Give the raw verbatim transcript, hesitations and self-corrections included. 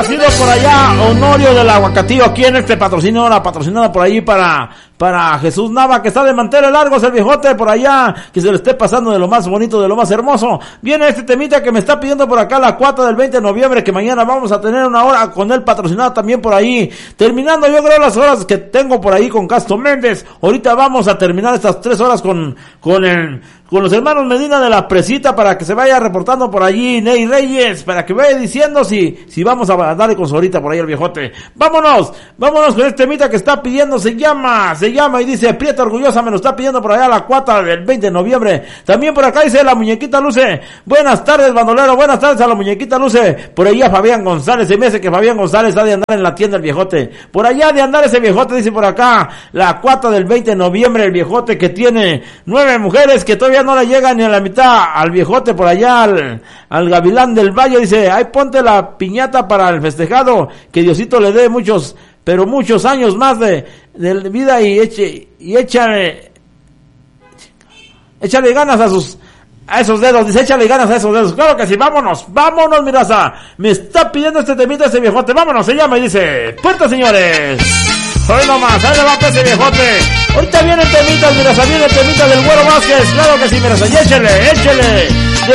ha sido por allá Honorio del Aguacatío, aquí en este patrocinio, la patrocinada por allí para, para Jesús Nava, que está de manteles largos, el viejote por allá, que se le esté pasando de lo más bonito, de lo más hermoso. Viene este temita que me está pidiendo por acá la cuata del veinte de noviembre, que mañana vamos a tener una hora con él patrocinado también por ahí. Terminando yo creo las horas que tengo por ahí con Castro Méndez. Ahorita vamos a terminar estas tres horas con, con el, con los hermanos Medina de la Presita, para que se vaya reportando por allí Ney Reyes, para que vaya diciendo si, si vamos a darle con su ahorita por ahí el viejote. Vámonos, vámonos con este temita que está pidiendo, se llama, se llama y dice Prieta Orgullosa, me lo está pidiendo por allá la cuata del veinte de noviembre. También por acá dice la muñequita Luce, buenas tardes bandolero, buenas tardes a la muñequita Luce. Por allá Fabián González, se me hace que Fabián González ha de andar en la tienda el viejote. Por allá de andar ese viejote, dice por acá, la cuata del veinte de noviembre, el viejote que tiene nueve mujeres que todavía no le llegan ni a la mitad al viejote por allá, al, al Gavilán del Valle, dice, ay ponte la piñata para el festejado, que Diosito le dé muchos, pero muchos años más de, de vida y eche, y échale, échale ganas a sus, a esos dedos, dice, échale ganas a esos dedos. Claro que sí, vámonos, vámonos, mi raza. Me está pidiendo este temita ese viejote, vámonos, se llama y dice, puerta señores. Hoy nomás, ahí le va ese viejote. Ahorita viene el temita, mi raza, viene el temita del Güero Vázquez. Claro que sí, mi raza, y échele, échele.